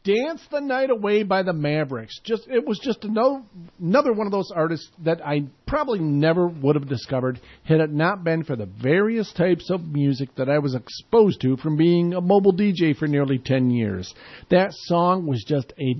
Dance the Night Away by the Mavericks. It was just another one of those artists that I probably never would have discovered had it not been for the various types of music that I was exposed to from being a mobile DJ for nearly 10 years. That song was just a